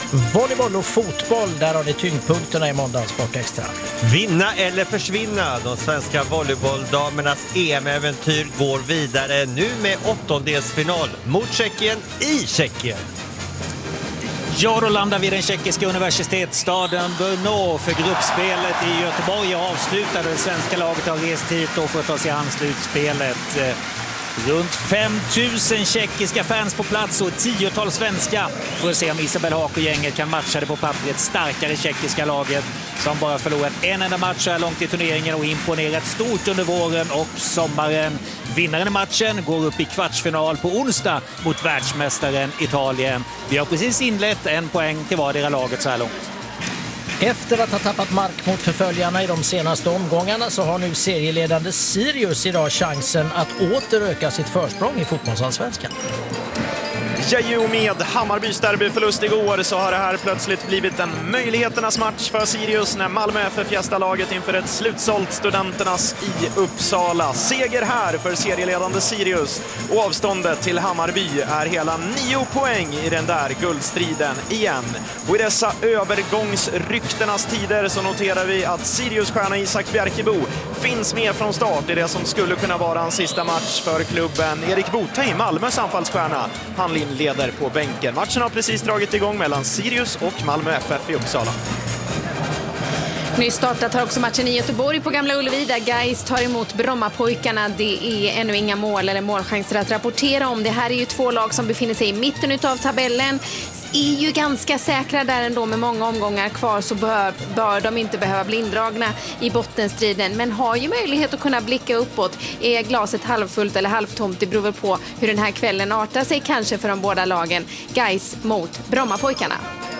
Volleyboll och fotboll, där har ni tyngdpunkterna i måndagens Sportextra. Vinna eller försvinna. De svenska volleybolldamernas EM-äventyr går vidare nu med åttondelsfinal mot Tjeckien i Tjeckien. Ja, då landar vi den tjeckiska universitetsstaden Brno för gruppspelet i Göteborg och avslutade. Det svenska laget har rest hit för att ta sig an slutspelet. Runt 5000 tjeckiska fans på plats och 10-tal svenska för att se om Isabelle Haak och gänget kan matcha det på pappret starkare tjeckiska laget som bara förlorat en enda match så här långt i turneringen och imponerat stort under våren och sommaren. Vinnaren i matchen går upp i kvartsfinal på onsdag mot världsmästaren Italien. Vi har precis inlett en poäng till vardera laget så här långt. Efter att ha tappat mark mot förföljarna i de senaste omgångarna så har nu serieledande Sirius idag chansen att åter öka sitt försprång i fotbollsallsvenskan. Ja, med Hammarbys derbyförlust igår så har det här plötsligt blivit en möjligheternas match för Sirius när Malmö FF gästar laget inför ett slutsålt Studenternas i Uppsala. Seger här för serieledande Sirius och avståndet till Hammarby är hela 9 poäng i den där guldstriden igen. Och i dessa övergångsryktenas tider så noterar vi att Sirius stjärna Isak Bjerkebo finns med från start i det som skulle kunna vara en sista match för klubben. Erik Botheim, Malmös anfallsstjärna, han leder på bänken. Matchen har precis dragit igång mellan Sirius och Malmö FF i Uppsala. Nyss startat har också matchen i Göteborg på Gamla Ullevi där Gais tar emot Brommapojkarna. Det är ännu inga mål eller målchanser att rapportera om. Det här är ju två lag som befinner sig i mitten av tabellen. Är ju ganska säkra där ändå med många omgångar kvar så bör de inte behöva bli indragna i bottenstriden men har ju möjlighet att kunna blicka uppåt. Är glaset halvfullt eller halvtomt, det beror väl på hur den här kvällen artar sig kanske för de båda lagen. Gais mot Brommapojkarna.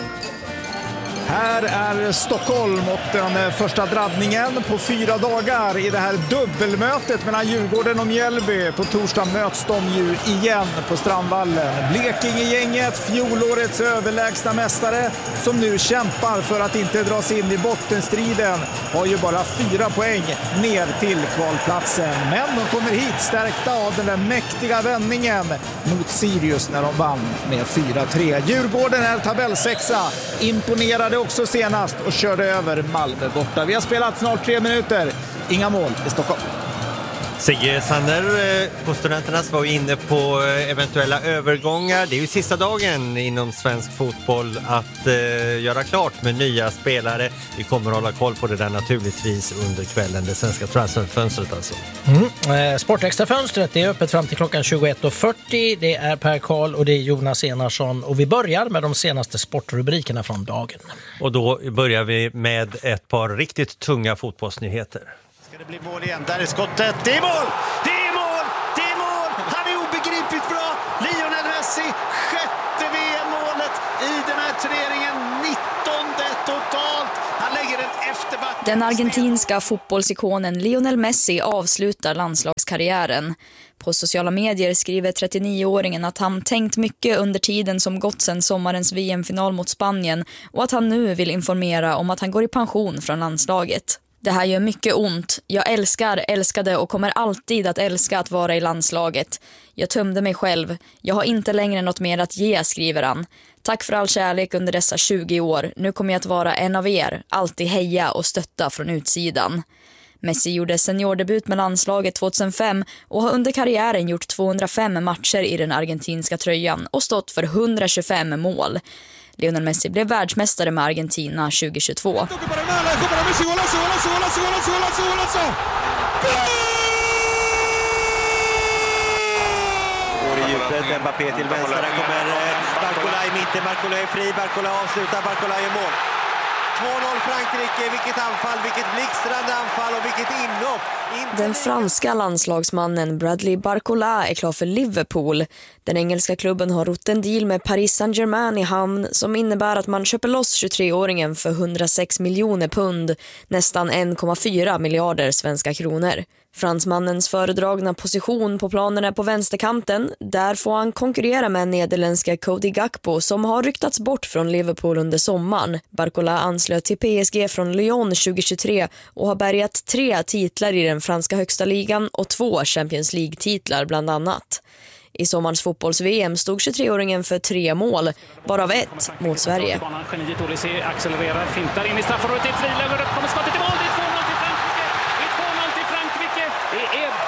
Här är Stockholm och den första drabbningen på 4 dagar i det här dubbelmötet mellan Djurgården och Mjällby. På torsdag möts de ju igen på Strandvallen. Blekingegänget, fjolårets överlägsna mästare som nu kämpar för att inte dras in i bottenstriden, har ju bara 4 poäng ner till kvalplatsen. Men de kommer hit stärkta av den där mäktiga vändningen mot Sirius när de vann med 4-3. Djurgården är tabellsexa, imponerade också senast och körde över Malmö borta. Vi har spelat snart 3 minuter. Inga mål i Stockholm. Sigge Sander på Studenternas var inne på eventuella övergångar. Det är ju sista dagen inom svensk fotboll att göra klart med nya spelare. Vi kommer att hålla koll på det där naturligtvis under kvällen. Det svenska transferfönstret alltså. Sportextra-fönstret är öppet fram till klockan 21.40. Det är Per Karl och det är Jonas Enarsson. Och vi börjar med de senaste sportrubrikerna från dagen. Och då börjar vi med ett par riktigt tunga fotbollsnyheter. Det blir mål igen, där är skottet, det är mål! Det är mål! Det är mål! Han är obegripligt bra! Lionel Messi, 6:e VM-målet i den här turneringen, 19:e totalt! Han lägger den efter backen. Den argentinska fotbollsikonen Lionel Messi avslutar landslagskarriären. På sociala medier skriver 39-åringen att han tänkt mycket under tiden som gått sedan sommarens VM-final mot Spanien och att han nu vill informera om att han går i pension från landslaget. Det här gör mycket ont. Jag älskade och kommer alltid att älska att vara i landslaget. Jag tömde mig själv. Jag har inte längre något mer att ge, skriver han. Tack för all kärlek under dessa 20 år. Nu kommer jag att vara en av er. Alltid heja och stötta från utsidan. Messi gjorde seniordebut med landslaget 2005 och har under karriären gjort 205 matcher i den argentinska tröjan och stått för 125 mål. Lionel Messi blev världsmästare med Argentina 2022. Går I djupet, Mbappé till vänster, där kommer Barcola i mitten, Barcola är fri, Barcola avslutar, Barcola i mål. 2-0 Frankrike, vilket anfall, vilket blixtrande anfall och vilket inlopp. Den franska landslagsmannen Bradley Barcola är klar för Liverpool. Den engelska klubben har rott en deal med Paris Saint-Germain i hamn som innebär att man köper loss 23-åringen för 106 miljoner pund, nästan 1,4 miljarder svenska kronor. Fransmannens föredragna position på planen är på vänsterkanten. Där får han konkurrera med nederländska Cody Gakpo som har ryktats bort från Liverpool under sommaren. Barcola anslöt till PSG från Lyon 2023 och har bärgat 3 titlar i den franska högsta ligan och 2 Champions League-titlar bland annat. I sommarens fotbolls-VM stod 23-åringen för 3 mål, varav 1 mot Sverige. Geniet Olise accelererar, fintar in i straffområdet, ett friläge och kommer skottet i mål. Det är 2-0 till Frankrike. Det är 2-0 till Frankrike. Det är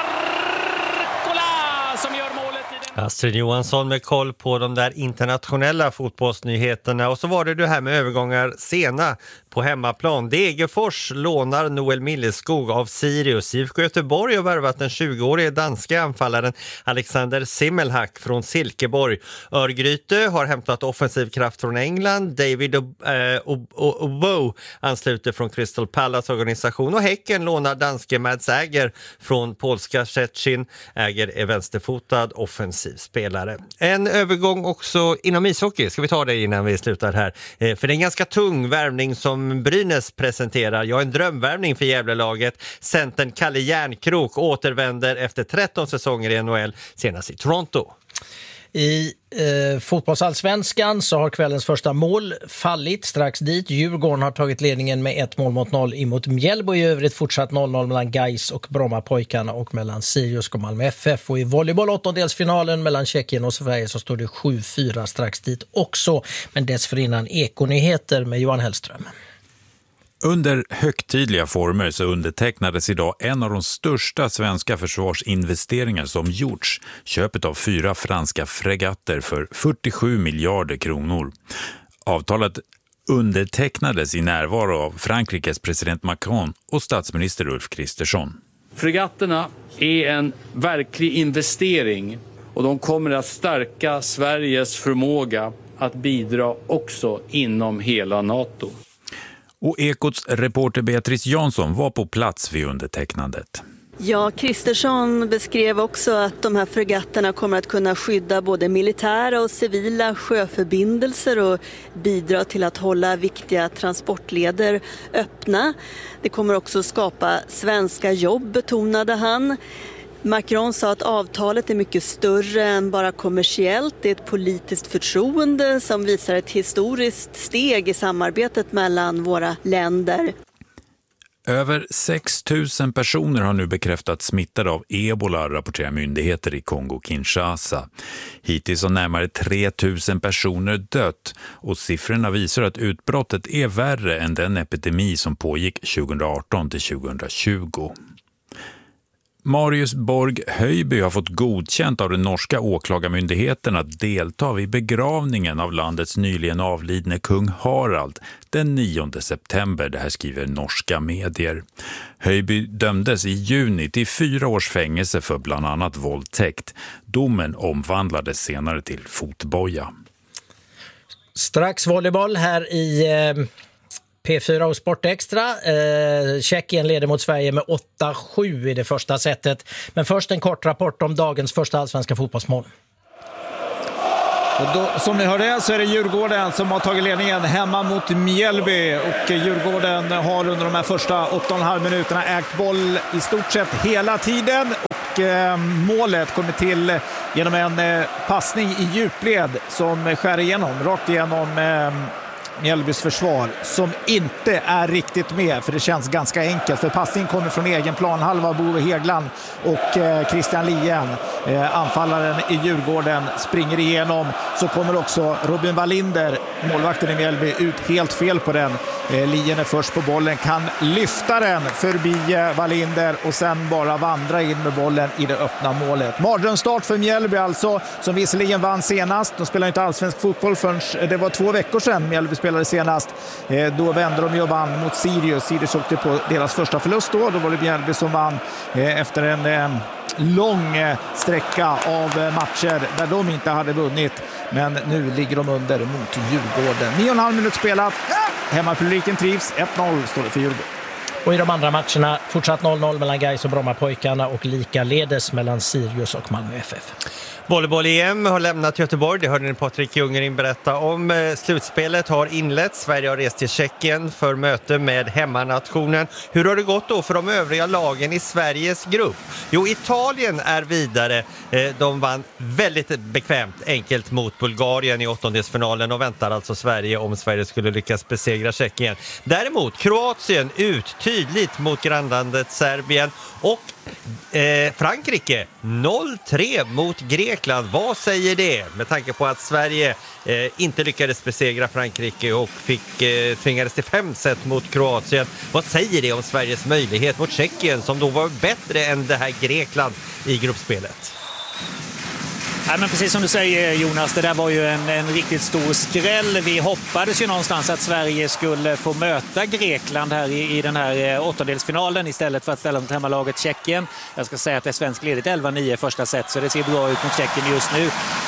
Barcola som gör målet i den. Astrid Johansson med koll på de där internationella fotbollsnyheterna. Och så var det här med övergångar sena på hemmaplan. Degerfors lånar Noel Milleskog av Sirius. IFK Göteborg har värvat den 20-årige danska anfallaren Alexander Simmelhack från Silkeborg. Örgryte har hämtat offensiv kraft från England. David Obo ansluter från Crystal Palace organisation. Och Häcken lånar danske Mads Äger från polska Szczecin. Äger är vänsterfotad offensiv spelare. En övergång också inom ishockey. Ska vi ta det innan vi slutar här? För det är en ganska tung värvning som Brynäs presenterar. Jag har en drömvärvning för Gävlelaget. Centern Kalle Järnkrok återvänder efter 13 säsonger i NHL, senast i Toronto. I fotbollsallsvenskan så har kvällens första mål fallit strax dit. Djurgården har tagit ledningen med 1-0 emot Mjällby. I övrigt fortsatt 0-0 mellan Gais och Brommapojkarna och mellan Sirius och Malmö FF. Och i volleyboll 8-delsfinalen mellan Tjeckien och Sverige så står det 7-4 strax dit också. Men dessförinnan Ekonyheter med Johan Hellström. Under högtidliga former så undertecknades idag en av de största svenska försvarsinvesteringar som gjorts. Köpet av 4 franska fregatter för 47 miljarder kronor. Avtalet undertecknades i närvaro av Frankrikes president Macron och statsminister Ulf Kristersson. Fregatterna är en verklig investering och de kommer att stärka Sveriges förmåga att bidra också inom hela NATO. Och Ekots reporter Beatrice Jansson var på plats vid undertecknandet. Ja, Kristersson beskrev också att de här fregatterna kommer att kunna skydda både militära och civila sjöförbindelser och bidra till att hålla viktiga transportleder öppna. Det kommer också skapa svenska jobb, betonade han. Macron sa att avtalet är mycket större än bara kommersiellt. Det är ett politiskt förtroende som visar ett historiskt steg i samarbetet mellan våra länder. Över 6 000 personer har nu bekräftat smittade av ebola, rapporterar myndigheter i Kongo-Kinshasa. Hittills har närmare 3 000 personer dött och siffrorna visar att utbrottet är värre än den epidemi som pågick 2018 till 2020. Marius Borg Höjby har fått godkänt av den norska åklagarmyndigheten att delta vid begravningen av landets nyligen avlidne kung Harald den 9 september. Det här skriver norska medier. Höjby dömdes i juni till 4 års fängelse för bland annat våldtäkt. Domen omvandlades senare till fotboja. Strax volleyboll här i P4 och Sportextra. Tjeckien leder mot Sverige med 8-7 i det första setet. Men först en kort rapport om dagens första allsvenska fotbollsmål. Och då, som ni hörde så är det Djurgården som har tagit ledningen hemma mot Mjällby. Och Djurgården har under de här första 8,5 minuterna ägt boll i stort sett hela tiden. Och målet kommer till genom en passning i djupled som skär igenom, rakt igenom Mjällbys försvar, som inte är riktigt med, för det känns ganska enkelt, för passningen kommer från egen planhalva. Bove Hegland och Christian Lien, anfallaren i Djurgården, springer igenom. Så kommer också Robin Wallinder, målvakten i Mjällby, ut helt fel på den. Lien är först på bollen, kan lyfta den förbi Wallinder och sen bara vandra in med bollen i det öppna målet. Mardrömsstart för Mjällby alltså, som visserligen vann senast. De spelar inte allsvensk fotboll förrän det var 2 veckor sedan Mjällby spelade senast. Då vände de och vann mot Sirius. Sirius åkte på deras första förlust då. Då var det Mjällby som vann efter en lång sträcka av matcher där de inte hade vunnit. Men nu ligger de under mot Djurgården. 9,5 minuter spelat. Hemmapubliken trivs. 1-0 står det för Djurgården. Och i de andra matcherna fortsatt 0-0 mellan Gais och Brommapojkarna och likaledes mellan Sirius och Malmö FF. Volleyboll-EM har lämnat Göteborg, det hörde ni Patrik Ljunggren berätta om. Slutspelet har inletts, Sverige har rest till Tjeckien för möte med hemmanationen. Hur har det gått då för de övriga lagen i Sveriges grupp? Jo, Italien är vidare. De vann väldigt bekvämt, enkelt mot Bulgarien i 8-delsfinalen och väntar alltså Sverige om Sverige skulle lyckas besegra Tjeckien. Däremot Kroatien ut tydligt mot grannlandet Serbien och Frankrike 0-3 mot Grekland. Vad säger det? Med tanke på att Sverige inte lyckades besegra Frankrike och tvingades till 5-1 mot Kroatien. Vad säger det om Sveriges möjlighet mot Tjeckien som då var bättre än det här Grekland i gruppspelet? Ja, men precis som du säger Jonas, det där var ju en riktigt stor skräll. Vi hoppades ju någonstans att Sverige skulle få möta Grekland här i den här åttondelsfinalen istället för att ställa mot hemmalaget Tjeckien. Jag ska säga att det är svensk ledigt 11-9 första set, så det ser bra ut mot Tjeckien just nu.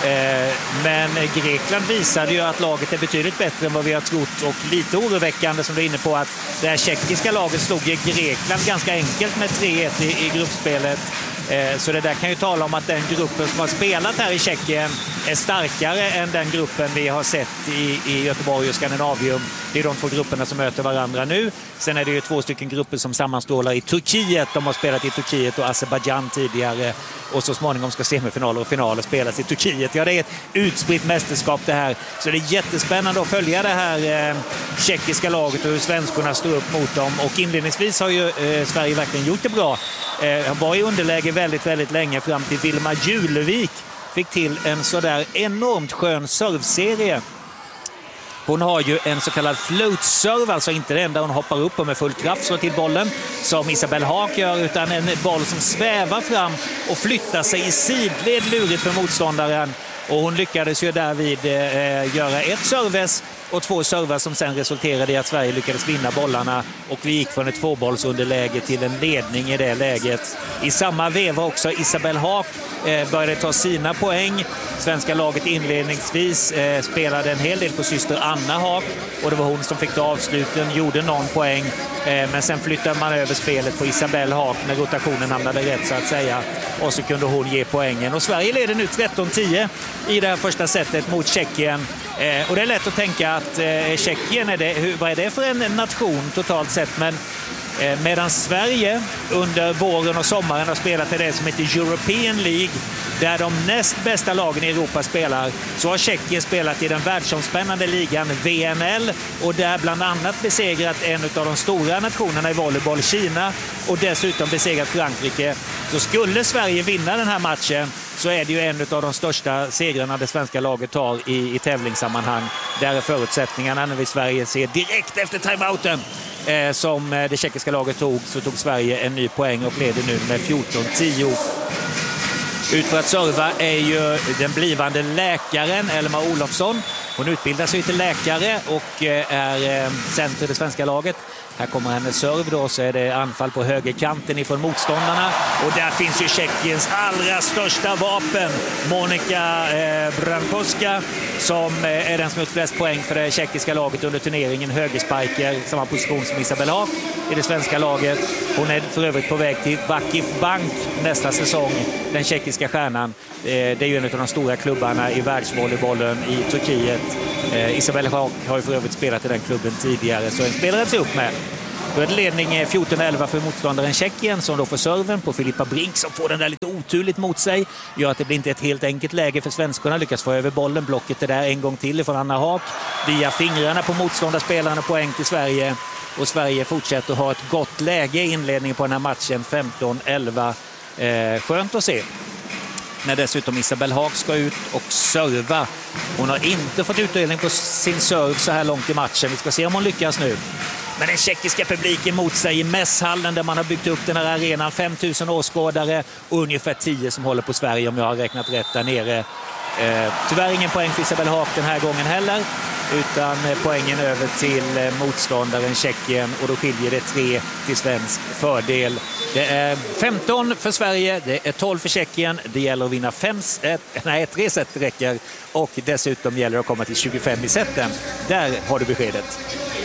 Men Grekland visade ju att laget är betydligt bättre än vad vi har trott, och lite oroväckande som du är inne på att det här tjeckiska laget slog Grekland ganska enkelt med 3-1 i gruppspelet. Så det där kan ju tala om att den gruppen som har spelat här i Tjeckien är starkare än den gruppen vi har sett i Göteborg och Skandinavium. Det är de två grupperna som möter varandra nu. Sen är det ju 2 stycken grupper som sammanstrålar i Turkiet. De har spelat i Turkiet och Azerbaijan tidigare. Och så småningom ska semifinaler och finaler spelas i Turkiet. Ja, det är ett utspritt mästerskap det här. Så det är jättespännande att följa det här tjeckiska laget och hur svenskorna står upp mot dem. Och inledningsvis har ju Sverige verkligen gjort det bra. Han var i underläge väldigt, väldigt länge fram till Vilma Julevik fick till en sådär enormt skön servserie. Hon har ju en så kallad float serve, alltså inte det enda hon hoppar upp och med full kraft slår till bollen som Isabelle Haak gör, utan en boll som svävar fram och flyttar sig i sidled lurigt för motståndaren. Och hon lyckades ju därvid göra ett serves och 2 servar som sen resulterade i att Sverige lyckades vinna bollarna, och vi gick från ett 2-bollsunderläge till en ledning i det läget. I samma veva också Isabelle Haak började ta sina poäng. Svenska laget inledningsvis spelade en hel del på syster Anna Haak, och det var hon som fick ta avsluten, gjorde någon poäng, men sen flyttade man över spelet på Isabelle Haak när rotationen hamnade rätt så att säga, och så kunde hon ge poängen. Och Sverige leder nu 13-10 i det här första setet mot Tjeckien. Och det är lätt att tänka att Tjeckien vad är det för en nation totalt sett, men medan Sverige under våren och sommaren har spelat i det som heter European League, där de näst bästa lagen i Europa spelar, så har Tjeckien spelat i den världsomspännande ligan VNL, och där bland annat besegrat en av de stora nationerna i volleyboll, Kina, och dessutom besegrat Frankrike. Så skulle Sverige vinna den här matchen så är det ju en av de största segrarna det svenska laget har i tävlingssammanhang. Där är förutsättningarna när vi Sverige ser direkt efter timeouten som det tjeckiska laget tog Sverige en ny poäng och leder nu med 14-10. Ut för att serva är ju den blivande läkaren Elma Olofsson. Hon utbildar sig till läkare och är center i det svenska laget. Här kommer hennes serv då, så är det anfall på högerkanten ifrån motståndarna. Och där finns ju Tjeckiens allra största vapen, Monika Brankowska, som är den som har flest poäng för det tjeckiska laget under turneringen. Högerspiker, samma position som Isabelle Haak i det svenska laget. Hon är för övrigt på väg till Vakif Bank nästa säsong, den tjeckiska stjärnan. Det är ju en av de stora klubbarna i världsvolleybollen i Turkiet. Isabelle Haak har ju för övrigt spelat i den klubben tidigare, så en spelare sig upp med. Då är det ledning 14-11 för motståndaren Tjeckien, som då får serven på Filippa Brink, som får den där lite oturligt mot sig. Gör att det blir inte ett helt enkelt läge för svenskarna. Lyckas få över bollen, blocket är där en gång till från Anna Haak. Via fingrarna på motståndarspelarna, poäng till Sverige. Och Sverige fortsätter att ha ett gott läge i inledningen på den här matchen, 15-11. Skönt att se. När dessutom Isabelle Haak ska ut och serva. Hon har inte fått utdelning på sin serve så här långt i matchen. Vi ska se om hon lyckas nu. Men den tjeckiska publiken mot sig i mässhallen där man har byggt upp den här arenan. 5000 åskådare och ungefär 10 som håller på Sverige, om jag har räknat rätt där nere. Tyvärr ingen poäng för Isabelle Haak den här gången heller, utan poängen över till motståndaren Tjeckien, och då skiljer det 3 till svensk fördel. Det är 15 för Sverige, det är 12 för Tjeckien. Det gäller att vinna 3 set räcker, och dessutom gäller det att komma till 25 i seten. Där har du beskedet.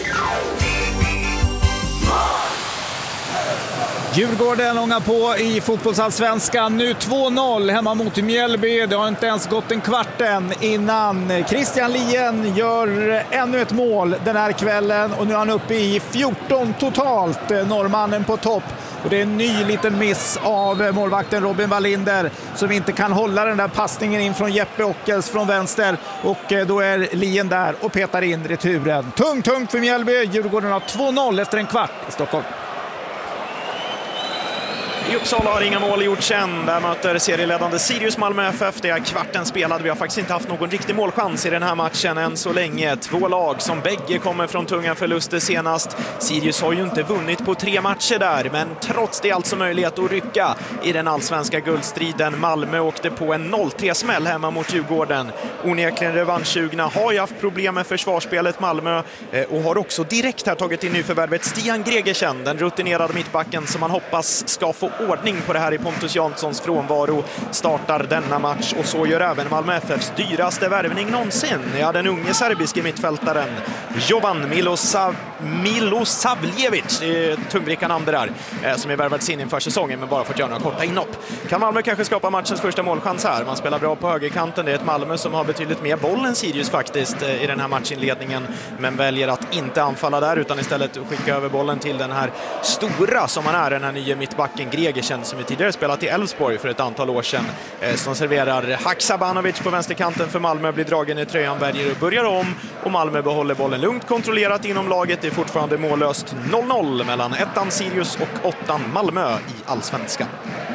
Djurgården ångar på i fotbollsallsvenskan. Nu 2-0 hemma mot Mjällby. Det har inte ens gått en kvart än innan Christian Lien gör ännu ett mål den här kvällen. Och nu är han uppe i 14 totalt, norrmannen på topp. Och det är en ny liten miss av målvakten Robin Wallinder, som inte kan hålla den där passningen in från Jeppe Ockels från vänster. Och då är Lien där och petar in returen. Tungt för Mjällby. Djurgården har 2-0 efter en kvart i Stockholm. I Uppsala har inga mål gjorts än. Där möter serieledande Sirius Malmö FF. Det är kvarten spelad. Vi har faktiskt inte haft någon riktig målchans i den här matchen än så länge. Två lag som bägge kommer från tunga förluster senast. Sirius har ju inte vunnit på 3 matcher där, men trots det alltså möjlighet att rycka i den allsvenska guldstriden. Malmö åkte på en 0-3-smäll hemma mot Djurgården. Onekligen revanschsugna har ju haft problem med försvarsspelet Malmö och har också direkt här tagit in nyförvärvet Stian Gregersen, den rutinerade mittbacken som man hoppas ska få ordning på det här i Pontus Janssons frånvaro, startar denna match. Och så gör även Malmö FFs dyraste värvning någonsin. Ja, den unge serbiske mittfältaren Jovan Milosavljevic, tungvricka namn det där, som är värvats in inför säsongen men bara fått göra några korta inhopp. Kan Malmö kanske skapa matchens första målchans här? Man spelar bra på högerkanten. Det är ett Malmö som har betydligt mer boll än Sirius faktiskt i den här matchinledningen, men väljer att inte anfalla där utan istället skicka över bollen till den här stora som han är, den här nya mittbacken Gregersen som vi tidigare spelat i Elfsborg för ett antal år sedan, som serverar Haksabanovic på vänsterkanten för Malmö, blir dragen i tröjan, väljer och börjar om, och Malmö behåller bollen lugnt kontrollerat inom laget. Det är fortfarande mållöst 0-0 mellan 1:an Sirius och 8:an Malmö i Allsvenskan.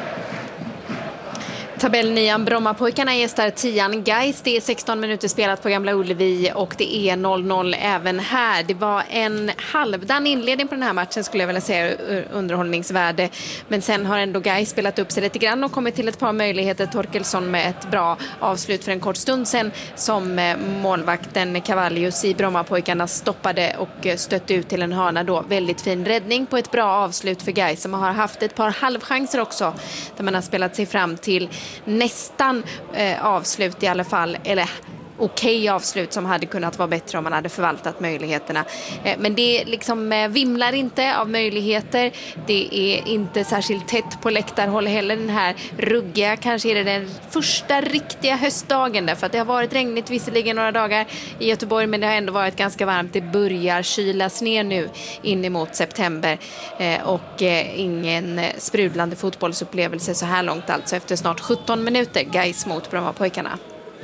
Tabell 9, Brommapojkarna gästar 10:an Gais. Det är 16 minuter spelat på Gamla Ullevi och det är 0-0 även här. Det var en halvdan inledning på den här matchen skulle jag vilja säga, underhållningsvärde. Men sen har ändå Gais spelat upp sig lite grann och kommit till ett par möjligheter. Torkelsson med ett bra avslut för en kort stund sen som målvakten Cavallius i Brommapojkarna stoppade och stötte ut till en hörna då. Väldigt fin räddning på ett bra avslut för Gais som har haft ett par halvchanser också där man har spelat sig fram till nästan avslut i alla fall, eller okej avslut som hade kunnat vara bättre om man hade förvaltat möjligheterna. Men det liksom vimlar inte av möjligheter. Det är inte särskilt tätt på läktarhåll heller den här ruggiga. Kanske är det den första riktiga höstdagen där, för att det har varit regnigt visserligen några dagar i Göteborg, men det har ändå varit ganska varmt. Det börjar kylas ner nu in emot september och ingen sprudlande fotbollsupplevelse så här långt alltså efter snart 17 minuter. Gais mot Brommapojkarna.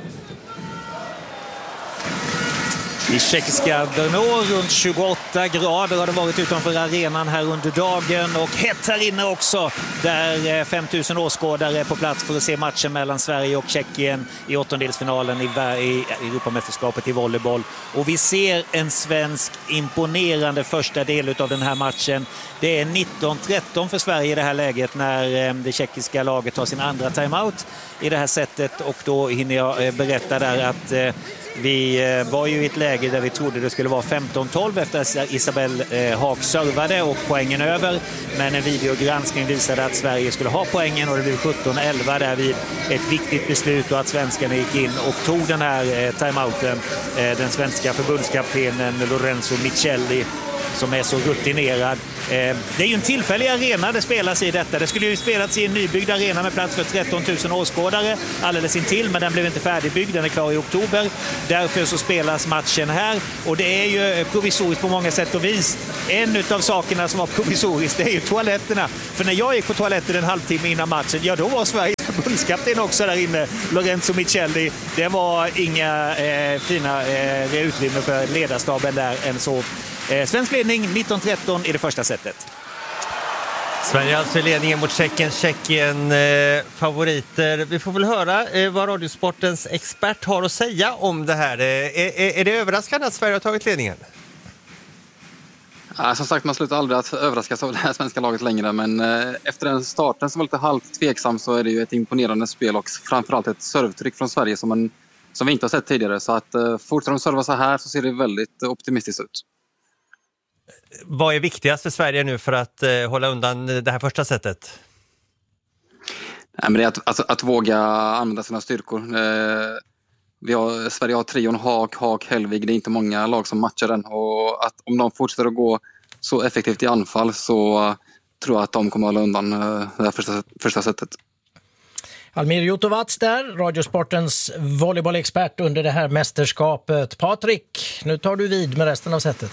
I tjeckiska Brno runt 28 grader har det varit utanför arenan här under dagen och hett här inne också där 5000 åskådare är på plats för att se matchen mellan Sverige och Tjeckien i åttondelsfinalen i Europamästerskapet i volleyboll. Och vi ser en svensk imponerande första del av den här matchen. Det är 19-13 för Sverige i det här läget när det tjeckiska laget tar sin andra timeout i det här sättet, och då hinner jag berätta där att vi var ju i ett läge där vi trodde det skulle vara 15-12 efter att Isabelle Haag servade och poängen över. Men en videogranskning visade att Sverige skulle ha poängen och det blev 17-11 där vid ett viktigt beslut och att svenskarna gick in och tog den här timeouten. Den svenska förbundskaptenen Lorenzo Michelli som är så rutinerad. Det är ju en tillfällig arena det spelas i detta. Det skulle ju spelats i en nybyggd arena med plats för 13 000 åskådare alldeles intill, men den blev inte färdigbyggd. Den är klar i oktober. Därför så spelas matchen här och det är ju provisoriskt på många sätt och vis. En av sakerna som var provisoriskt, det är ju toaletterna. För när jag gick på toaletten en halvtimme innan matchen, ja då var Sveriges förbundskapten också där inne, Lorenzo Michelli. Det var inga fina utrymme för ledarstaben där än så. Svensk ledning 19-13 i det första setet. Sverige alltså i ledningen mot Tjeckien. Tjeckien favoriter. Vi får väl höra vad Radiosportens expert har att säga om det här. Är det överraskande att Sverige har tagit ledningen? Ja, som sagt, man slutar aldrig att överraskas av det här svenska laget längre, men efter den starten som var lite halvt tveksam så är det ju ett imponerande spel och framförallt ett servtryck från Sverige som vi inte har sett tidigare. Så att fortsätter de serva så här så ser det väldigt optimistiskt ut. Vad är viktigast för Sverige nu för att hålla undan det här första sättet? Nej, men det är att våga använda sina styrkor. Sverige har trion Haag, Hellvig. Det är inte många lag som matchar den. Och att om de fortsätter att gå så effektivt i anfall så tror jag att de kommer att hålla undan det här första sättet. Almir Jotovac där, Radiosportens volleybollexpert under det här mästerskapet. Patrik, nu tar du vid med resten av sättet.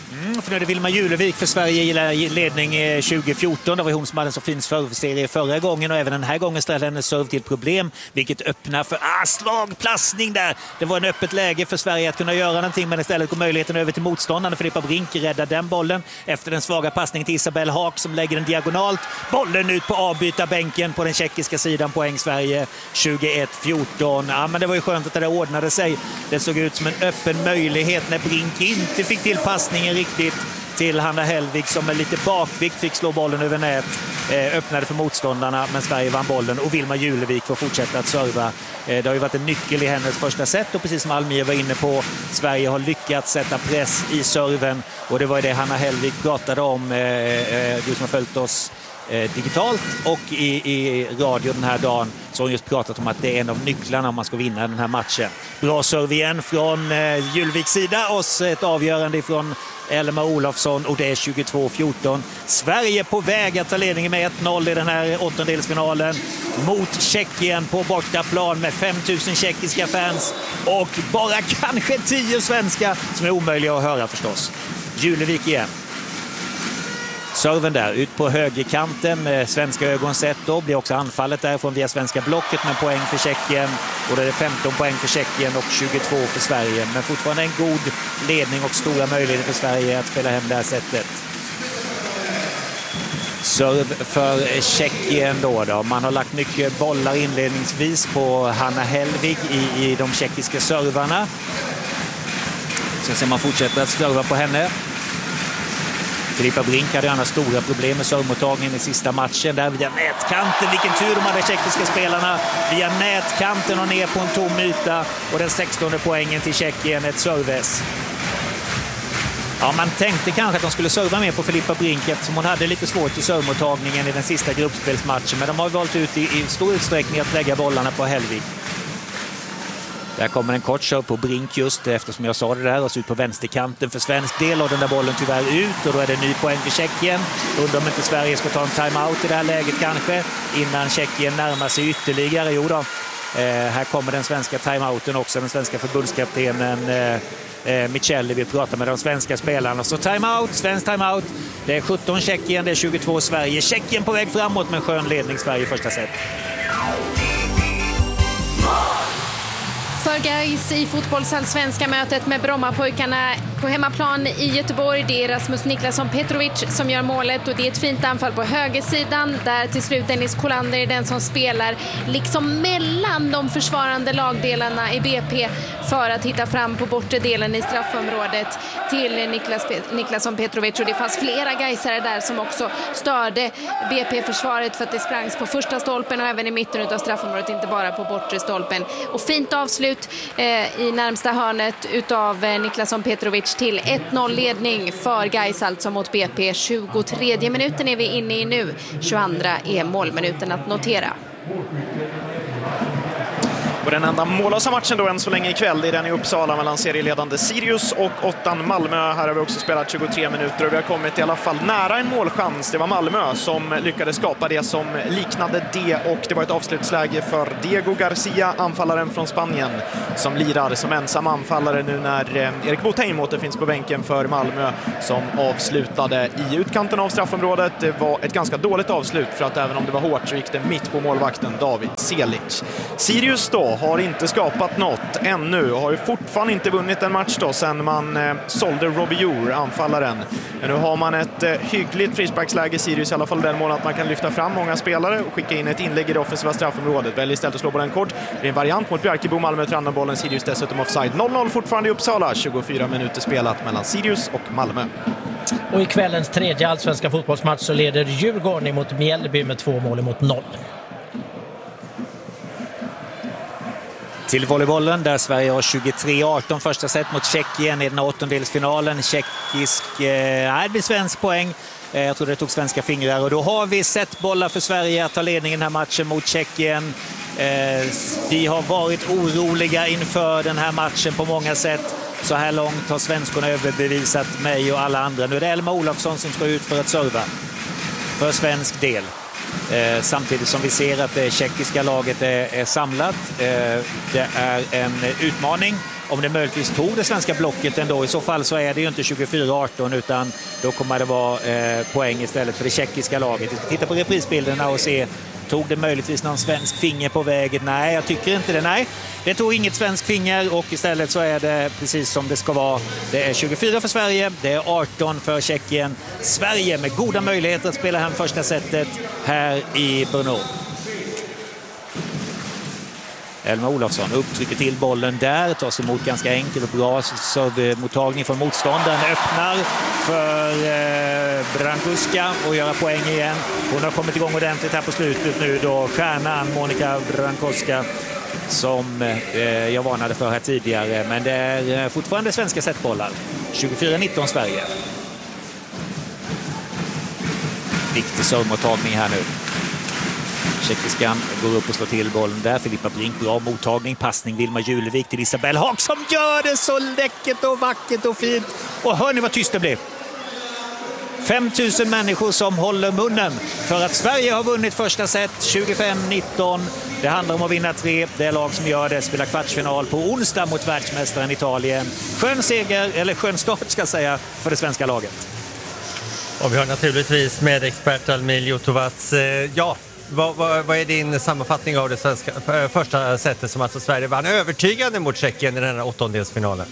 För nu är det Vilma Julevik för Sverige i ledning 2014. Det var hon som hade en så fin serveserie förra gången och även den här gången ställde hennes serve till problem, vilket öppnar för slagplastning där. Det var en öppet läge för Sverige att kunna göra någonting, men istället går möjligheten över till motståndaren. Filippa Brink räddar den bollen efter den svaga passningen till Isabelle Haak som lägger den diagonalt. Bollen ut på avbytarbänken på den tjeckiska sidan, poäng Sverige 21-14. Ja, men det var ju skönt att det ordnade sig. Det såg ut som en öppen möjlighet när Brink inte fick till passningen riktigt till Hanna Hellvig som med lite bakvikt fick slå bollen över nät. Öppnade för motståndarna, men Sverige vann bollen och Vilma Julevik får fortsätta att serva. Det har ju varit en nyckel i hennes första set och precis som Almir var inne på, Sverige har lyckats sätta press i serven och det var det Hanna Hellvig pratade om, du som har följt oss digitalt och i radio den här dagen, så har hon just pratat om att det är en av nycklarna om man ska vinna den här matchen. Bra serve igen från Julviks sida och ett avgörande från Elma Olofsson och det är 22-14. Sverige på väg att ta ledningen med 1-0 i den här åttondelsfinalen mot Tjeckien på bortaplan med 5000 tjeckiska fans och bara kanske 10 svenska som är omöjliga att höra förstås. Julevik igen. Serven där, ut på högerkanten med svenska ögon sett då. Blir också anfallet därifrån via svenska blocket med poäng för Tjeckien. Och det är 15 poäng för Tjeckien och 22 för Sverige. Men fortfarande en god ledning och stora möjligheter för Sverige att spela hem det här sättet. Serv för Tjeckien då. Man har lagt mycket bollar inledningsvis på Hanna Hellvig i de tjeckiska servarna. Så ser man fortsätter att serva på henne. Filippa Brink hade annars stora problem med servmottagningen i sista matchen. Där via nätkanten, vilken tur de hade tjeckiska spelarna. Via nätkanten och ner på en tom yta. Och den 16:e poängen till Tjeckien, ett serves. Ja, man tänkte kanske att de skulle serva mer på Filippa Brink eftersom hon hade lite svårt i servmottagningen i den sista gruppspelsmatchen. Men de har valt ut i stor utsträckning att lägga bollarna på Hellvig. Där kommer en kort serve på Brink just eftersom jag sa det där och så ut på vänsterkanten för svensk del och den där bollen tyvärr ut och då är det en ny poäng för Tjeckien. Undrar om inte Sverige ska ta en timeout i det här läget kanske innan Tjeckien närmar sig ytterligare. Jo då, här kommer den svenska timeouten också, den svenska förbundskaptenen Michelli vill prata med de svenska spelarna. Så timeout, svensk timeout. Det är 17 Tjeckien, det är 22 Sverige. Tjeckien på väg framåt med skön ledning Sverige i första set. För Gais i fotbollsallsvenska mötet med Brommapojkarna på hemmaplan i Göteborg. Det är Rasmus Niklasson Petrovic som gör målet och det är ett fint anfall på högersidan där till slut Dennis Kolander är den som spelar liksom mellan de försvarande lagdelarna i BP för att hitta fram på bortre delen i straffområdet till Niklasson Petrovic och det fanns flera gaisare där som också störde BP-försvaret för att det sprangs på första stolpen och även i mitten av straffområdet, inte bara på bortre stolpen. Och fint avslut i närmsta hörnet utav Niklasson Petrovic till 1-0 ledning för Gais alltså mot BP. 23 minuten är vi inne i nu. 22 är målminuten att notera. Och den enda mållösa matchen då än så länge ikväll är den i Uppsala mellan serieledande Sirius och 8:an Malmö. Här har vi också spelat 23 minuter och vi har kommit i alla fall nära en målchans. Det var Malmö som lyckades skapa det som liknade det och det var ett avslutsläge för Diego Garcia, anfallaren från Spanien, som lirar som ensam anfallare nu när Erik Botheim återfinns på bänken för Malmö som avslutade i utkanten av straffområdet. Det var ett ganska dåligt avslut för att även om det var hårt så gick det mitt på målvakten David Selic. Sirius då har inte skapat något ännu och har ju fortfarande inte vunnit en match då sen man sålde Robbie Jour, anfallaren. Men nu har man ett hyggligt frisparksläge i Sirius, i alla fall den mån att man kan lyfta fram många spelare och skicka in ett inlägg i det offensiva straffområdet. Väljer istället att slå på den kort. Det är en variant mot Bjarkebo, Malmö tränar bollen, Sirius dessutom offside. 0-0 fortfarande i Uppsala, 24 minuter spelat mellan Sirius och Malmö. Och i kvällens tredje allsvenska fotbollsmatch så leder Djurgården mot Mjällby med 2 mål mot 0. Till volleybollen där Sverige har 23-18 första set mot Tjeckien i den åttondelsfinalen. Tjeckisk, det blir svensk poäng. Jag tror det tog svenska fingrar och då har vi sett bollar för Sverige att ta ledningen den här matchen mot Tjeckien. Vi har varit oroliga inför den här matchen på många sätt. Så här långt har svenskorna överbevisat mig och alla andra. Nu är det Elma Olofsson som ska ut för att serva för svensk del. Samtidigt som vi ser att det tjeckiska laget är samlat. Det är en utmaning om det möjligtvis tog det svenska blocket ändå. I så fall så är det ju inte 24-18 utan då kommer det vara poäng istället för det tjeckiska laget. Vi ska titta på reprisbilderna och se, tog det möjligtvis någon svensk finger på vägen? Nej, jag tycker inte det. Nej, det tog inget svensk finger och istället så är det precis som det ska vara. Det är 24 för Sverige, det är 18 för Tjeckien. Sverige med goda möjligheter att spela hem första setet här i Brno. Elmer Olofsson upptrycker till bollen där, tas emot ganska enkelt och bra servemottagning från motståndaren, öppnar för Brankuska och göra poäng igen. Hon har kommit igång ordentligt här på slutet nu då, stjärnan Monika Brankuska som jag varnade för här tidigare, men det är fortfarande svenska setbollar. 24-19 Sverige. Viktig servemottagning här nu. Tjeckiskan går upp och slår till bollen där. Filippa Brink, bra mottagning. Passning Vilma Julevik till Isabelle Haag som gör det så läckert och vackert och fint. Och hör ni vad tyst det blev? 5 000 människor som håller munnen för att Sverige har vunnit första set 25-19. Det handlar om att vinna 3. Det är lag som gör det. Spelar kvartsfinal på onsdag mot världsmästaren Italien. Skön seger, eller skön start ska jag säga, för det svenska laget. Och vi har naturligtvis med expert Almil Jotovac. Ja, vad är din sammanfattning av det svenska första setet som alltså Sverige vann övertygande mot Tjeckien i den här åttondelsfinalen?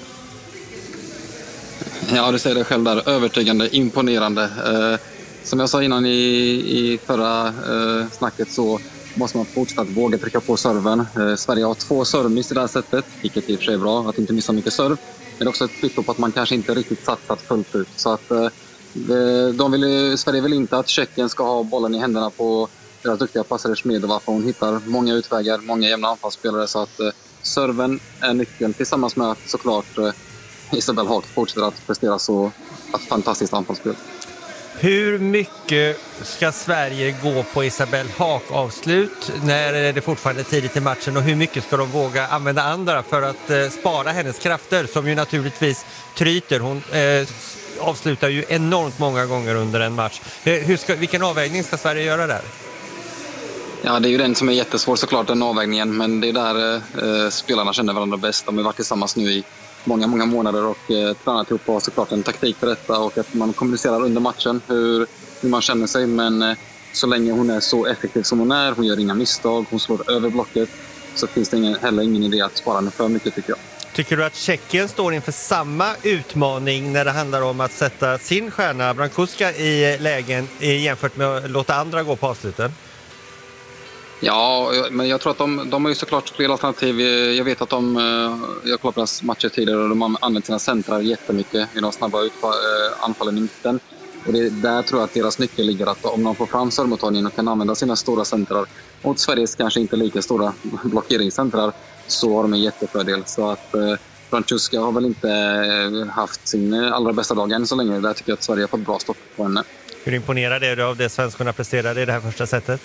Ja, du säger det själv där. Övertygande, imponerande. Som jag sa innan i förra snacket så måste man fortsätta våga trycka på serven. Sverige har 2 servmiss i det här sättet, vilket i och för sig är bra att inte missa mycket serv. Men det är också ett kvitto på att man kanske inte riktigt satsat fullt ut. Så att Sverige vill inte att Tjeckien ska ha bollen i händerna på deras duktiga passare Smedova, för hon hittar många utvägar, många jämna anfallsspelare, så att serven är nyckeln tillsammans med att såklart Isabelle Haag fortsätter att prestera så ett fantastiskt anfallsspel. Hur mycket ska Sverige gå på Isabelle Haag avslut när det fortfarande är tidigt i matchen, och hur mycket ska de våga använda andra för att spara hennes krafter som ju naturligtvis tryter? Hon avslutar ju enormt många gånger under en match. Vilken avvägning ska Sverige göra där? Ja, det är ju den som är jättesvår såklart, den avvägningen, men det är där spelarna känner varandra bäst. De har varit tillsammans nu i många månader och tränat ihop och har såklart en taktik för detta, och att man kommunicerar under matchen hur man känner sig, men så länge hon är så effektiv som hon är, hon gör inga misstag, hon slår över blocket, så finns det heller ingen idé att spara henne för mycket, tycker jag. Tycker du att Tjeckien står inför samma utmaning när det handlar om att sätta sin stjärna Brankuska i lägen jämfört med att låta andra gå på avsluten? Ja, men jag tror att de har ju såklart fler alternativ. Jag vet att jag har kollat på deras matcher tidigare och de har använt sina centrar jättemycket i de snabba anfallen i mitten. Och där tror jag att deras nyckel ligger, att om de får fram servemottagningen och kan använda sina stora centrar mot Sveriges kanske inte lika stora blockeringscentrar, så har de en jättefördel. Så att Brankuska har väl inte haft sin allra bästa dag än så länge. Där tycker jag att Sverige har fått bra stopp på henne. Hur imponerad är du av det svenskarna presterade i det här första sättet?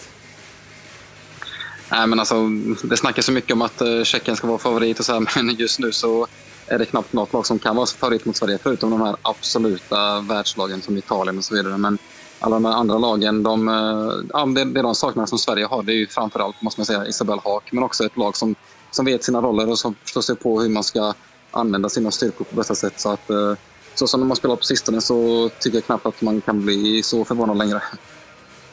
Nej, men alltså, det snackas så mycket om att Tjeckien ska vara favorit och så här, men just nu så är det knappt något lag som kan vara favorit mot Sverige, förutom de här absoluta världslagen som Italien och så vidare. Men alla de andra lagen, det de saknar som Sverige har, det är ju framförallt, måste man säga, Isabelle Haag, men också ett lag som vet sina roller och som förstår sig på hur man ska använda sina styrkor på bästa sätt. Så att så som de har spelat på sistone så tycker jag knappt att man kan bli så förvånad längre.